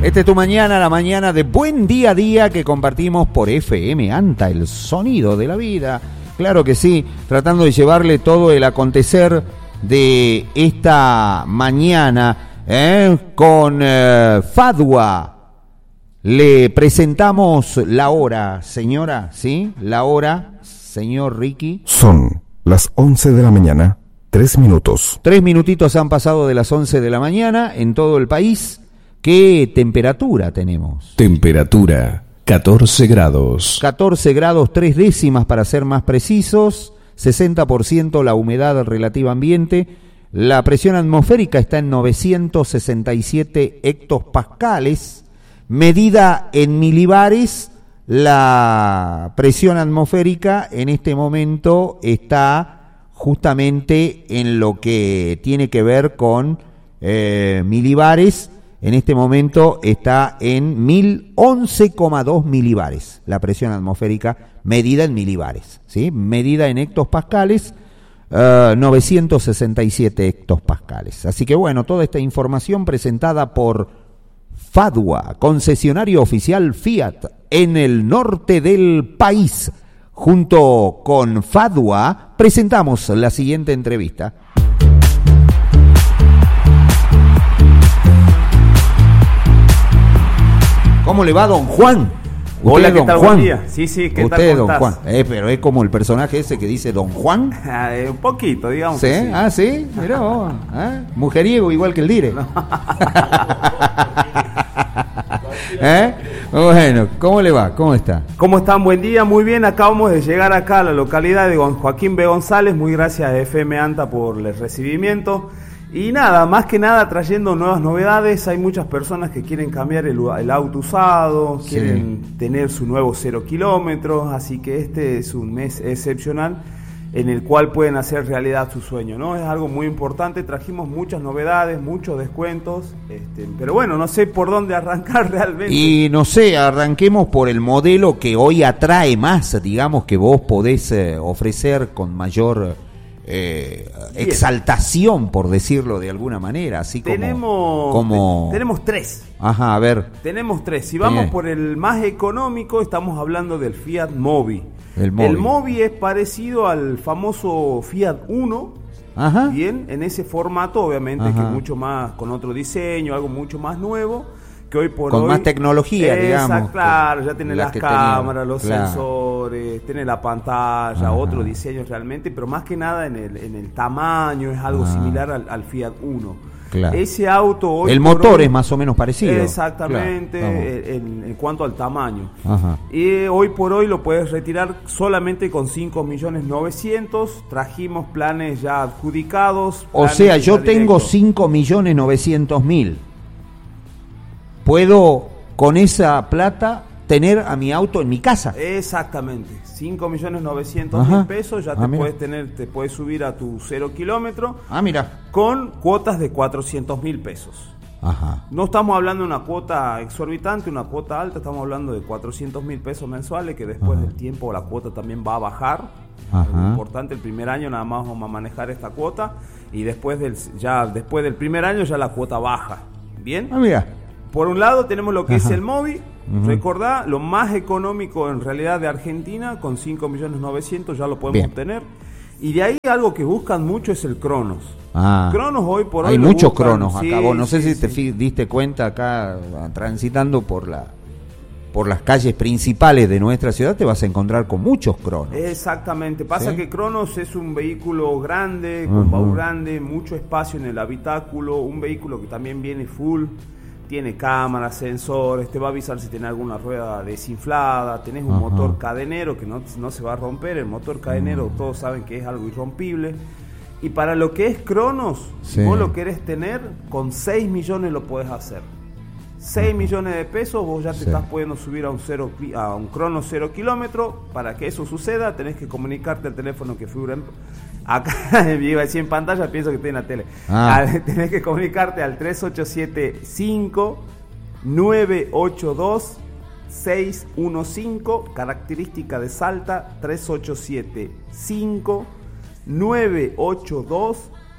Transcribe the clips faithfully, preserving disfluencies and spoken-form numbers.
Esta es tu mañana, la mañana de Buen Día a Día que compartimos por F M ANTA, el sonido de la vida. Claro que sí, tratando de llevarle todo el acontecer de esta mañana ¿eh? con eh, Fadwa. Le presentamos la hora, señora, ¿sí? La hora, señor Ricky. Son las once de la mañana, tres minutos. Tres minutitos han pasado de las once de la mañana en todo el país. ¿Qué temperatura tenemos? Temperatura, catorce grados. catorce grados tres décimas para ser más precisos, sesenta por ciento la humedad relativa ambiente, la presión atmosférica está en novecientos sesenta y siete hectopascales, medida en milibares, la presión atmosférica en este momento está justamente en lo que tiene que ver con eh, milibares. En este momento está en mil once coma dos milibares, la presión atmosférica medida en milibares, ¿sí? Medida en hectopascales, uh, novecientos sesenta y siete hectopascales. Así que bueno, toda esta información presentada por Fadwa, concesionario oficial Fiat en el norte del país. Junto con Fadwa presentamos la siguiente entrevista. ¿Cómo le va, don Juan? Hola, ¿qué don tal? Juan. Buen día. Sí, sí, ¿qué Usted, tal? don ¿Cómo Juan. estás? Eh, pero es como el personaje ese que dice don Juan. Eh, un poquito, digamos. ¿Sí? que sí. Ah, sí, mirá vos, ¿eh? Mujeriego igual que el Dire. No. ¿Eh? Bueno, ¿cómo le va? ¿Cómo está? ¿Cómo están? Buen día, muy bien. Acabamos de llegar acá a la localidad de Don Joaquín B. González. Muy gracias a F M ANTA por el recibimiento. Y nada, más que nada trayendo nuevas novedades. Hay muchas personas que quieren cambiar el, el auto usado, Sí. quieren tener su nuevo cero kilómetros, así que este es un mes excepcional en el cual pueden hacer realidad su sueño, ¿no? Es algo muy importante, trajimos muchas novedades, muchos descuentos, este, pero bueno, no sé por dónde arrancar realmente. Y no sé, arranquemos por el modelo que hoy atrae más, digamos, que vos podés eh, ofrecer con mayor eh, exaltación, por decirlo de alguna manera, así como... Tenemos, como... te- tenemos tres. Ajá, a ver. Tenemos tres. Si vamos Bien. por el más económico, estamos hablando del Fiat Mobi. El Mobi. El Mobi es parecido al famoso Fiat Uno. Ajá. Bien, en ese formato, obviamente, Ajá. que mucho más, con otro diseño, algo mucho más nuevo, que hoy por Con hoy... más tecnología, Exacto, digamos, claro, ya tiene las las que cámaras, tenía, los claro. sensores, tiene la pantalla, Ajá. otro diseño realmente, pero más que nada en el, en el tamaño, es algo Ah. similar al, al Fiat Uno. Claro. Ese auto hoy El por motor hoy- es más o menos parecido. Exactamente, Claro, vamos. en, en cuanto al tamaño. Ajá. Y hoy por hoy lo puedes retirar solamente con cinco millones novecientos. Trajimos planes ya adjudicados. O planes sea, ya yo tengo directos. cinco millones novecientos mil. ¿Puedo con esa plata tener a mi auto en mi casa? Exactamente, cinco millones novecientos Ajá. mil pesos. Ya Ah, te mira. puedes tener, te puedes subir a tu cero kilómetro Ah, mira. con cuotas de cuatrocientos mil pesos. Ajá. No estamos hablando de una cuota exorbitante, una cuota alta, estamos hablando de cuatrocientos mil pesos mensuales, que después Ajá. del tiempo la cuota también va a bajar. Ajá. Es importante, el primer año nada más vamos a manejar esta cuota y después del ya después del primer año ya la cuota baja. Bien. Ah, mira. Por un lado tenemos lo que Ajá. es el Mobi. Ujú. Recordá, lo más económico en realidad de Argentina, con cinco millones novecientos ya lo podemos Bien. obtener. Y de ahí algo que buscan mucho es el Cronos. Ah. Cronos hoy por hoy Hay lo muchos buscan, cronos sí, acá. Vos no sé sí, si te sí. fi- diste cuenta acá, ah, transitando por la por las calles principales de nuestra ciudad, te vas a encontrar con muchos cronos. Exactamente, pasa ¿Sí? que Cronos es un vehículo grande, con Ujú. baúl grande, mucho espacio en el habitáculo, un vehículo que también viene full, tiene cámaras, sensores, te va a avisar si tiene alguna rueda desinflada, tenés un Ajá. motor cadenero que no, no se va a romper, el motor cadenero todos saben que es algo irrompible. Y para lo que es Cronos, Sí. si vos lo querés tener, con seis millones lo podés hacer. seis millones de pesos, vos ya te Sí. estás pudiendo subir a un cero ki- a un Crono cero kilómetro. Para que eso suceda, tenés que comunicarte al teléfono que figura en, acá, iba a decir en pantalla, pienso que estoy en la tele. Ah. Al- tenés que comunicarte al tres ocho siete cinco nueve ocho dos seis uno cinco, característica de Salta, tres ocho siete cinco nueve ocho dos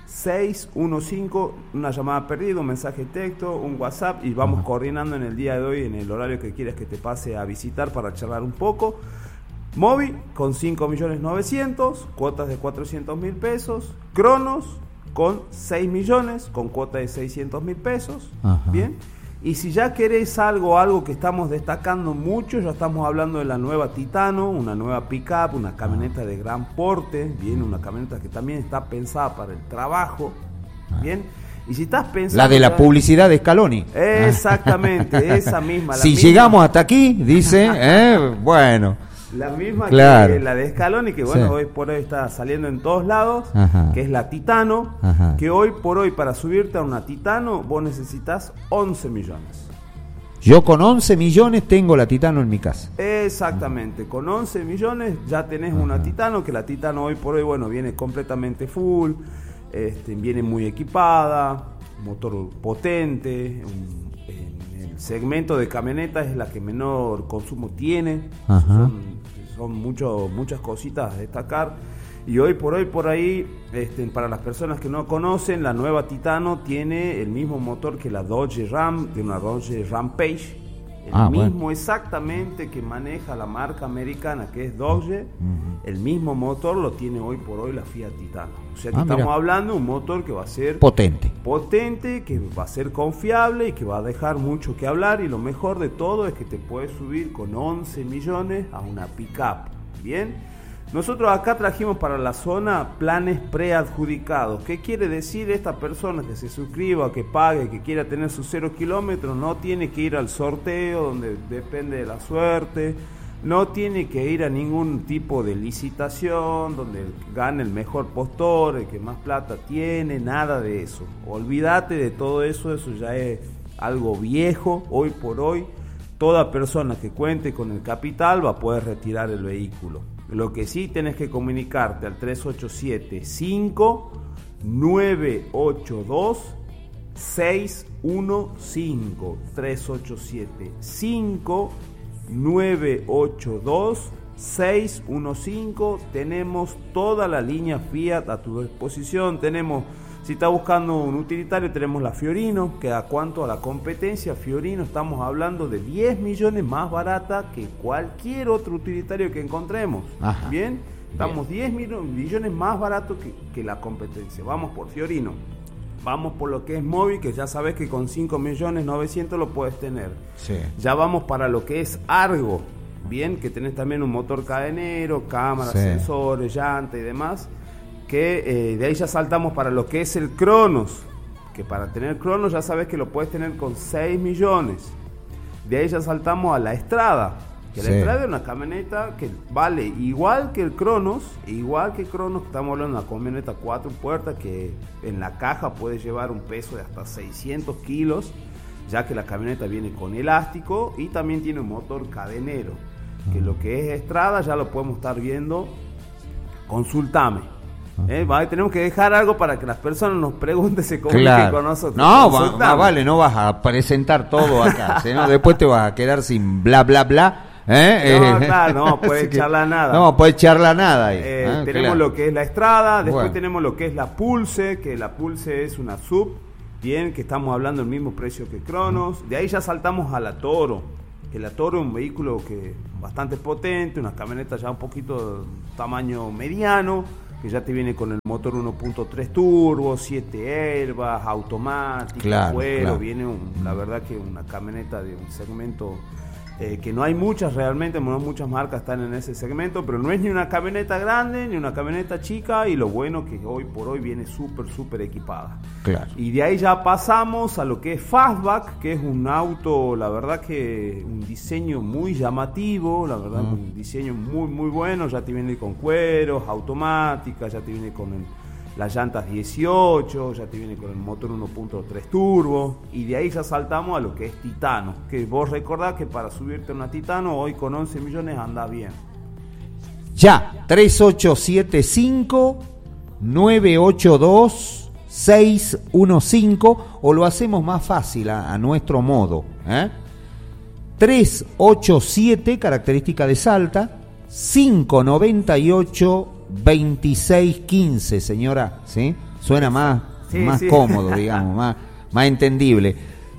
seis uno cinco, una llamada perdida, un mensaje de texto, un WhatsApp, y vamos uh-huh. coordinando en el día de hoy, en el horario que quieras que te pase a visitar para charlar un poco. Movi con cinco millones novecientos, cuotas de cuatrocientos mil pesos. Cronos con seis millones, con cuota de seiscientos mil pesos. Uh-huh. Bien. Y si ya querés algo, algo que estamos destacando mucho, ya estamos hablando de la nueva Titano, una nueva pick-up, una camioneta de gran porte, bien, una camioneta que también está pensada para el trabajo, bien. Y si estás pensando... La de la publicidad de Scaloni. Exactamente, esa misma. La si misma. Llegamos hasta aquí, dice, eh, bueno... La misma claro. que la de Scaloni, que bueno, sí. hoy por hoy está saliendo en todos lados, Ajá. que es la Titano, Ajá. que hoy por hoy para subirte a una Titano vos necesitas once millones. Yo con once millones tengo la Titano en mi casa. Exactamente, Ajá. con once millones ya tenés Ajá. una Titano, que la Titano hoy por hoy, bueno, viene completamente full, este, viene muy equipada, motor potente, un, el segmento de camionetas es la que menor consumo tiene, Ajá. son, son mucho, muchas cositas a destacar. Y hoy por hoy por ahí, este, para las personas que no conocen, la nueva Titano tiene el mismo motor que la Dodge Ram, de una Dodge Rampage, el ah, mismo bueno. exactamente que maneja la marca americana que es Dodge, uh-huh. el mismo motor lo tiene hoy por hoy la Fiat Titano. O sea que ah, estamos mira. hablando de un motor que va a ser potente, potente, que va a ser confiable y que va a dejar mucho que hablar, y lo mejor de todo es que te puedes subir con once millones a una pick-up, ¿bien? Nosotros acá trajimos para la zona planes preadjudicados. ¿Qué quiere decir? Esta persona que se suscriba, que pague, que quiera tener sus cero kilómetros, no tiene que ir al sorteo donde depende de la suerte, no tiene que ir a ningún tipo de licitación donde gane el mejor postor, el que más plata tiene, nada de eso. Olvídate de todo eso, eso ya es algo viejo. Hoy por hoy, toda persona que cuente con el capital va a poder retirar el vehículo. Lo que sí tenés que comunicarte al tres ocho siete, cinco nueve ocho dos, seis uno cinco, tres ocho siete, cinco nueve ocho dos, seis uno cinco. Tenemos toda la línea Fiat a tu disposición. Tenemos, si estás buscando un utilitario, tenemos la Fiorino, que a cuanto a la competencia, Fiorino estamos hablando de diez millones más barata que cualquier otro utilitario que encontremos. Ajá. Bien, estamos Bien. diez millones más barato que, que la competencia. Vamos por Fiorino. Vamos por lo que es Movi, que ya sabes que con cinco millones novecientos lo puedes tener. Sí. Ya vamos para lo que es Argo. Bien, que tenés también un motor cadenero, cámaras, sí. sensores, llanta y demás. Que eh, de ahí ya saltamos para lo que es el Cronos, que para tener Cronos ya sabes que lo puedes tener con seis millones. De ahí ya saltamos a la Estrada, que sí. la Estrada es una camioneta que vale igual que el Cronos, igual que el Cronos, estamos hablando de una camioneta cuatro puertas que en la caja puede llevar un peso de hasta seiscientos kilos, ya que la camioneta viene con elástico y también tiene un motor cadenero, que lo que es Estrada ya lo podemos estar viendo. Consultame. Eh, vale, tenemos que dejar algo para que las personas nos pregunten, se comuniquen claro. con nosotros. No, va, va, vale, no vas a presentar todo acá, ¿sí? ¿no? Después te vas a quedar sin bla, bla, bla. ¿eh? No, claro, no puedes charlar nada. No, puedes charlar nada. Ahí. Eh, ah, tenemos claro. lo que es la Estrada, después bueno. tenemos lo que es la Pulse, que la Pulse es una sub, bien, que estamos hablando del mismo precio que Cronos. De ahí ya saltamos a la Toro, que la Toro es un vehículo que bastante potente, una camioneta ya un poquito tamaño mediano, que ya te viene con el motor uno punto tres turbo, siete airbags, automática, claro, cuero, claro. viene un, la verdad que una camioneta de un segmento eh, que no hay muchas realmente, no muchas marcas están en ese segmento, pero no es ni una camioneta grande ni una camioneta chica, y lo bueno que hoy por hoy viene súper súper equipada. Claro. Y de ahí ya pasamos a lo que es Fastback, que es un auto, la verdad que un diseño muy llamativo, la verdad, mm. un diseño muy muy bueno, ya te viene con cueros, automática, ya te viene con el, las llantas dieciocho, ya te viene con el motor uno punto tres turbo, y de ahí ya saltamos a lo que es Titano, que vos recordás que para subirte a una Titano hoy con once millones anda bien. Ya, tres ocho siete cinco nueve ocho dos seis uno cinco, o lo hacemos más fácil a, a nuestro modo, ¿eh? tres ocho siete, característica de Salta, cinco noventa y ocho veintiséis quince, señora, ¿sí? Suena más, sí, más sí. cómodo, digamos, más, más entendible.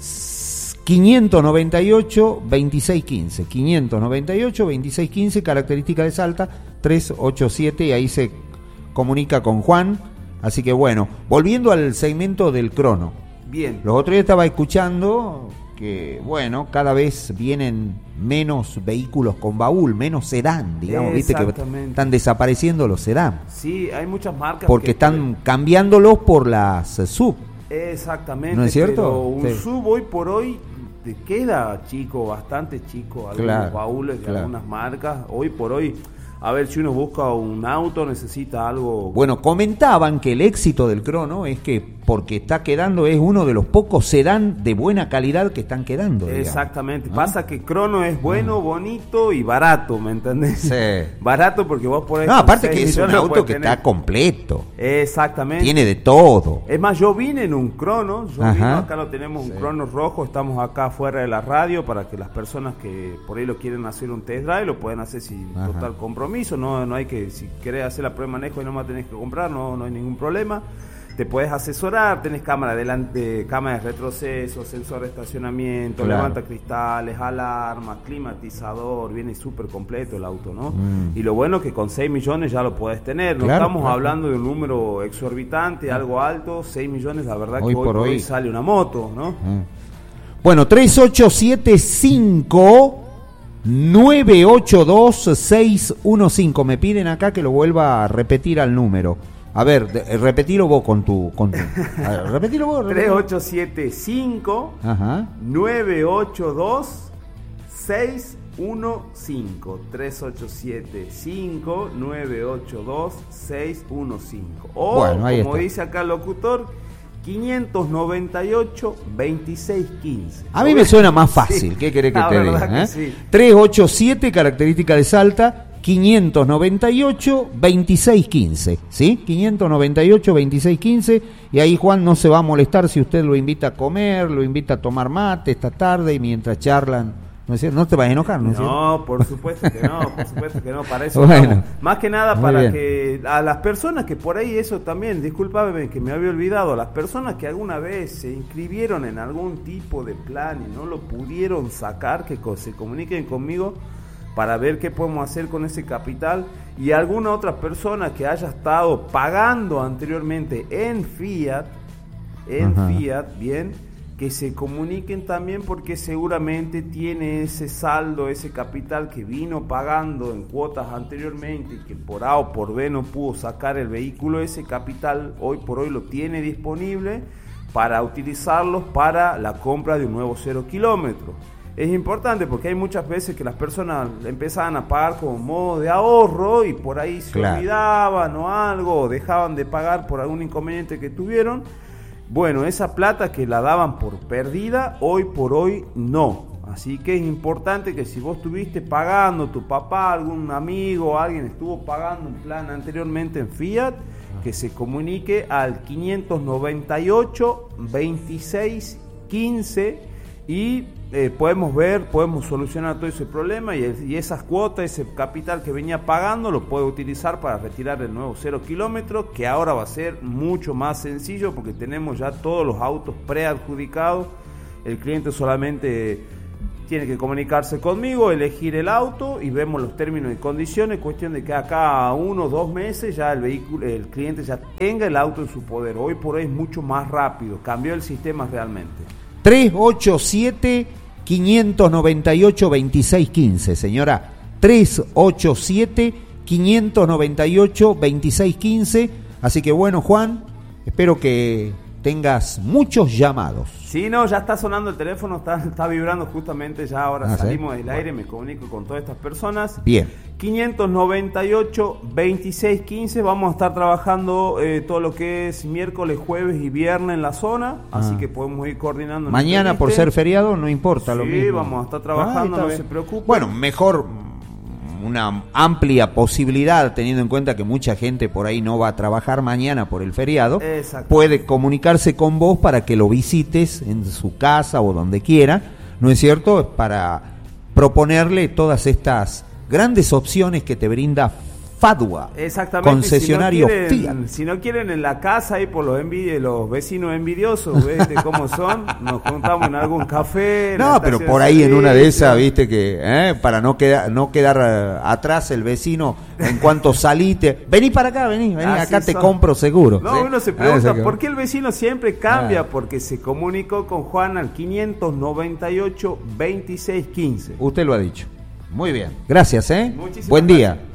quinientos noventa y ocho, veintiséis quince. quinientos noventa y ocho, veintiséis quince, característica de Salta, trescientos ochenta y siete, y ahí se comunica con Juan. Así que bueno, volviendo al segmento del crono. Bien. Los otros días estaba escuchando que, bueno, cada vez vienen menos vehículos con baúl, menos sedán, digamos, viste que están desapareciendo los sedán. Sí, hay muchas marcas. Porque que están que... cambiándolos por las sub. Exactamente. ¿No es cierto? Pero un sí. sub hoy por hoy te queda chico, bastante chico, algunos claro, baúles de claro. algunas marcas. Hoy por hoy, a ver, si uno busca un auto, necesita algo... Bueno, comentaban que el éxito del crono es que, porque está quedando, es uno de los pocos sedán de buena calidad que están quedando. Exactamente. Digamos. Pasa que crono es bueno, bonito y barato, ¿me entendés? Sí. Barato porque vos podés... No, aparte que es un auto que tener. Está completo. Exactamente. Tiene de todo. Es más, yo vine en un crono, yo vine, acá lo tenemos un sí. crono rojo, estamos acá fuera de la radio para que las personas que por ahí lo quieren hacer un test drive lo pueden hacer sin Ajá. total compromiso, no, no hay que, si querés hacer la prueba de manejo y no más tenés que comprar, no, no hay ningún problema. Te puedes asesorar, tenés cámara delante, cámara de retroceso, sensor de estacionamiento, claro. levanta cristales, alarmas, climatizador, viene súper completo el auto, ¿no? Mm. Y lo bueno es que con seis millones ya lo puedes tener, no claro, estamos claro. hablando de un número exorbitante, algo alto, seis millones, la verdad hoy que hoy por hoy, hoy sale una moto, ¿no? Mm. Bueno, tres ocho siete cinco nueve ocho dos seis uno cinco, me piden acá que lo vuelva a repetir al número. A ver, de, repetilo vos con tu... Con tu a ver, repetilo vos. tres ocho siete cinco nueve ocho dos seis uno cinco. tres ocho siete cinco nueve ocho dos seis uno cinco. O, bueno, como está. Dice acá el locutor, quinientos noventa y ocho, veintiséis quince. A mí me suena más fácil, sí. ¿Qué querés que La te diga? ¿Eh? Sí. trescientos ochenta y siete, característica de Salta, quinientos noventa y ocho, veintiséis quince, ¿sí? quinientos noventa y ocho, veintiséis quince, y ahí Juan no se va a molestar si usted lo invita a comer, lo invita a tomar mate esta tarde y mientras charlan, ¿no es cierto? No te vas a enojar, ¿no es cierto? No, por supuesto que no, por supuesto que no, para eso bueno, no. Más que nada para bien. Que a las personas que por ahí eso también, discúlpame que me había olvidado, a las personas que alguna vez se inscribieron en algún tipo de plan y no lo pudieron sacar, que se comuniquen conmigo para ver qué podemos hacer con ese capital, y alguna otra persona que haya estado pagando anteriormente en Fiat, en Ajá. Fiat, bien, que se comuniquen también porque seguramente tiene ese saldo, ese capital que vino pagando en cuotas anteriormente y que por A o por B no pudo sacar el vehículo, ese capital hoy por hoy lo tiene disponible para utilizarlos para la compra de un nuevo cero kilómetros. Es importante porque hay muchas veces que las personas empezaban a pagar como modo de ahorro y por ahí se claro. olvidaban o algo, o dejaban de pagar por algún inconveniente que tuvieron. Bueno, esa plata que la daban por perdida, hoy por hoy no. Así que es importante que si vos estuviste pagando, tu papá, algún amigo, alguien estuvo pagando un plan anteriormente en Fiat, que se comunique al quinientos noventa y ocho, veintiséis quince y eh, podemos ver, podemos solucionar todo ese problema y, el, y esas cuotas, ese capital que venía pagando lo puede utilizar para retirar el nuevo cero kilómetros, que ahora va a ser mucho más sencillo porque tenemos ya todos los autos preadjudicados. El cliente solamente tiene que comunicarse conmigo, elegir el auto y vemos los términos y condiciones, cuestión de que acá a uno o dos meses ya el vehículo, el cliente ya tenga el auto en su poder. Hoy por hoy es mucho más rápido, cambió el sistema realmente. trescientos ochenta y siete, quinientos noventa y ocho, veintiséis quince, señora. trescientos ochenta y siete, quinientos noventa y ocho, veintiséis quince. Así que bueno, Juan, espero que tengas muchos llamados. Sí, no, ya está sonando el teléfono, está, está vibrando justamente, ya ahora ah, salimos ¿sí? del aire, me comunico con todas estas personas. Bien. quinientos noventa y ocho, veintiséis quince, vamos a estar trabajando eh, todo lo que es miércoles, jueves y viernes en la zona, ah. así que podemos ir coordinando. Mañana por ser feriado no importa sí, lo mismo. Sí, vamos a estar trabajando, ah, no bien. se preocupen. Bueno, mejor una amplia posibilidad, teniendo en cuenta que mucha gente por ahí no va a trabajar mañana por el feriado, puede comunicarse con vos para que lo visites en su casa o donde quiera, ¿no es cierto? Para proponerle todas estas grandes opciones que te brinda Fadua, Exactamente. concesionario si no quieren, Fiat. Si no quieren en la casa ahí por los envidi los vecinos envidiosos, ¿viste cómo son? Nos juntamos en algún café. No, pero por ahí en una de esas, viste que eh, para no quedar no quedar uh, atrás el vecino en cuanto salite, vení para acá, vení, vení, Así acá te son. compro seguro. No, ¿sí? uno se pregunta, Ah, que... ¿por qué el vecino siempre cambia? Ah. Porque se comunicó con Juan al quinientos noventa y ocho, veintiséis quince. Usted lo ha dicho. Muy bien. Gracias, ¿eh? Muchísimas Buen día. gracias.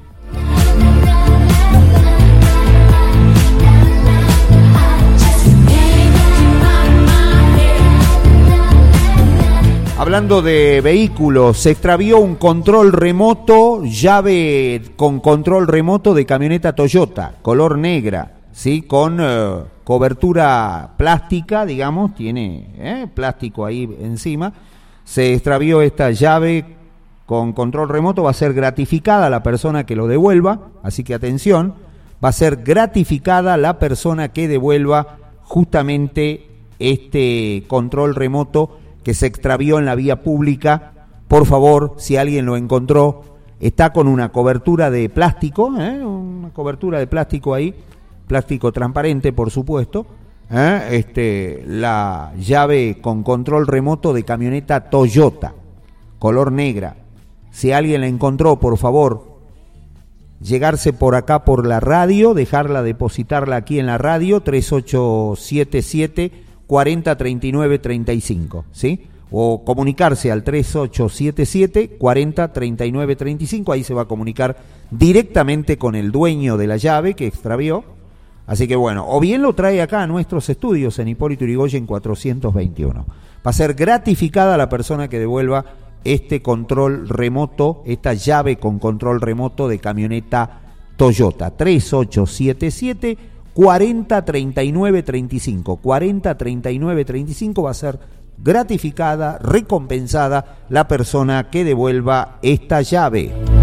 Hablando de vehículos, se extravió un control remoto, llave con control remoto de camioneta Toyota, color negra, ¿sí? Con eh, cobertura plástica, digamos, tiene eh, plástico ahí encima. Se extravió esta llave con control remoto, va a ser gratificada la persona que lo devuelva, así que atención, va a ser gratificada la persona que devuelva justamente este control remoto que se extravió en la vía pública. Por favor, si alguien lo encontró, está con una cobertura de plástico, ¿eh? una cobertura de plástico ahí, plástico transparente, por supuesto, ¿eh? este, la llave con control remoto de camioneta Toyota, color negra. Si alguien la encontró, por favor, llegarse por acá por la radio, dejarla, depositarla aquí en la radio, tres ocho siete siete, cuarenta, treinta y nueve, treinta y cinco, ¿sí? O comunicarse al tres ocho siete siete, cuarenta, treinta y nueve, treinta y cinco, ahí se va a comunicar directamente con el dueño de la llave que extravió. Así que bueno, o bien lo trae acá a nuestros estudios en Hipólito Yrigoyen cuatrocientos veintiuno. Va a ser gratificada la persona que devuelva este control remoto, esta llave con control remoto de camioneta Toyota. tres ocho siete siete, cuarenta, treinta y nueve, treinta y cinco. cuarenta, treinta y nueve, treinta y cinco va a ser gratificada, recompensada la persona que devuelva esta llave.